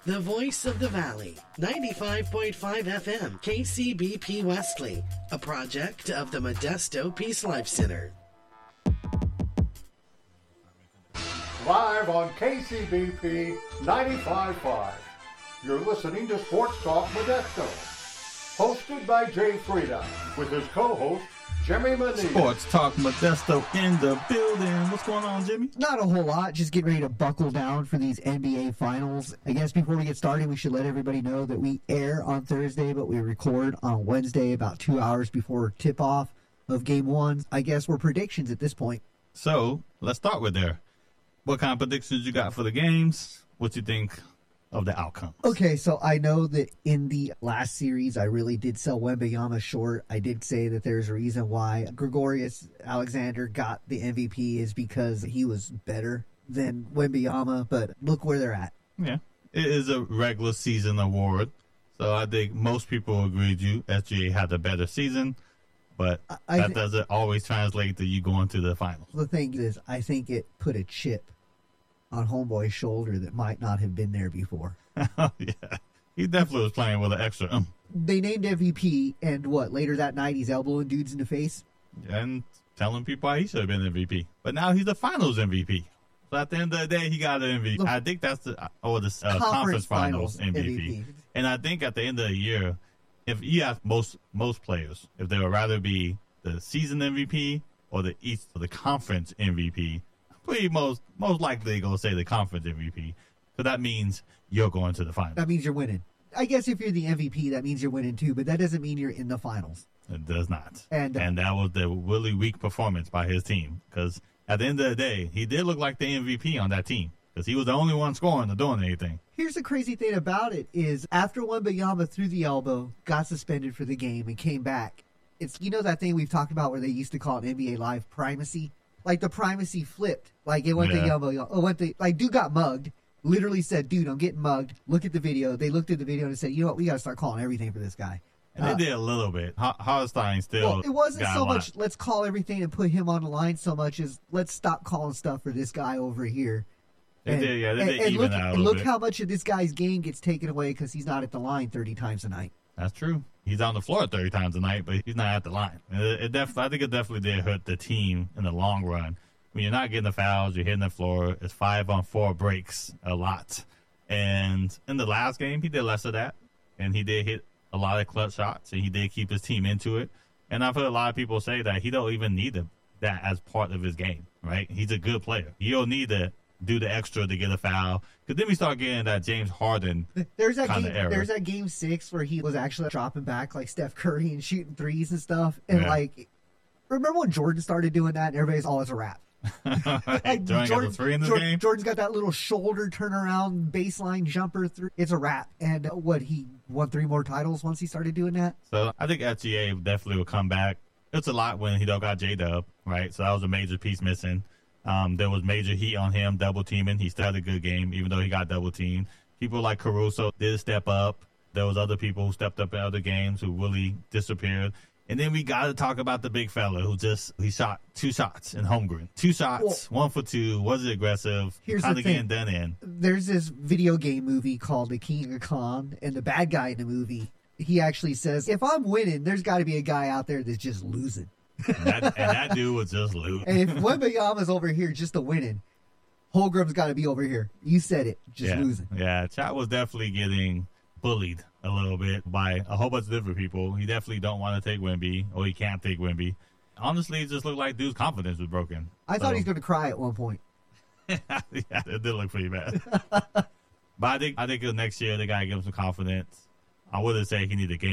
The voice of the valley, 95.5 FM, KCBP Wesley, a project of the Modesto Peace Life Center. Live on KCBP 95.5. You're listening to Sports Talk Modesto. Hosted by Jay Frieda, with his co-host, Jimmy Manini. Sports Talk Modesto in the building. What's going on, Jimmy? Not a whole lot. Just getting ready to buckle down for these NBA Finals. I guess before we get started, we should let everybody know that we air on Thursday, but we record on Wednesday about 2 hours before tip-off of Game 1. I guess we're predictions at this point. So, let's start with there. What kind of predictions you got for the games? What you think of the outcomes? Okay, so I know that in the last series, I really did sell Wembanyama short. I did say that there's a reason why Gregorius Alexander got the MVP is because he was better than Wembanyama, but look where they're at. Yeah, it is a regular season award, so I think most people agree with you. SGA had a better season, but that doesn't always translate to you going to the finals. The thing is, I think it put a chip on Homeboy's shoulder that might not have been there before. Yeah, he definitely was playing with an extra. They named MVP, and later that night he's elbowing dudes in the face? And telling people why he should have been MVP. But now he's the finals MVP. So at the end of the day, he got an MVP. I think that's the conference finals MVP. And I think at the end of the year, if you ask most players, if they would rather be the season MVP or the conference MVP, pretty most likely going to say the conference MVP. So that means you're going to the finals. That means you're winning. I guess if you're the MVP, that means you're winning too, but that doesn't mean you're in the finals. It does not. And that was the really weak performance by his team, because at the end of the day, he did look like the MVP on that team, because he was the only one scoring or doing anything. Here's the crazy thing about it is after Wembanyama threw the elbow, got suspended for the game, and came back, it's that thing we've talked about where they used to call it NBA Live primacy? Like the primacy flipped. Like it went to elbow. Dude got mugged. Literally said, dude, I'm getting mugged. Look at the video. They looked at the video and said, you know what, we got to start calling everything for this guy. And they did a little bit. Hartenstein still. Well, it wasn't so much let's call everything and put him on the line so much as let's stop calling stuff for this guy over here. They did even out a little look bit. how much of this guy's game gets taken away because he's not at the line 30 times a night. That's true. He's on the floor 30 times a night, but he's not at the line. I think it definitely did hurt the team in the long run. When you're not getting the fouls, you're hitting the floor. It's 5-on-4 breaks a lot. And in the last game, he did less of that. And he did hit a lot of clutch shots, and he did keep his team into it. And I've heard a lot of people say that he don't even need that as part of his game, right? He's a good player. You don't need to do the extra to get a foul. Because then we start getting that James Harden kind of error. There's that game 6 where he was actually dropping back like Steph Curry and shooting threes and stuff. And remember when Jordan started doing that and everybody's all, it's a wrap. Jordan got a 3 in this game? Jordan's got that little shoulder turnaround baseline jumper. It's a wrap. And he won 3 more titles once he started doing that? So I think SGA definitely will come back. It's a lot when he don't got J-Dub, right? So that was a major piece missing. There was major heat on him, double teaming. He still had a good game, even though he got double teamed. People like Caruso did step up. There was other people who stepped up in other games who really disappeared. And then we got to talk about the big fella who he shot 2 shots in Holmgren. 2 shots, 1 for 2, wasn't aggressive, kind of getting done in. There's this video game movie called The King of Kong, and the bad guy in the movie, he actually says, if I'm winning, there's got to be a guy out there that's just losing. And that dude was just losing. And if Wembanyama's over here just a winning, Holmgren's got to be over here. You said it, losing. Yeah, Chat was definitely getting bullied a little bit by a whole bunch of different people. He definitely don't want to take Wemby, or he can't take Wemby. Honestly, it just looked like dude's confidence was broken. I thought he was going to cry at one point. Yeah, it did look pretty bad. But I think next year they got to give him some confidence. I wouldn't say he needed a game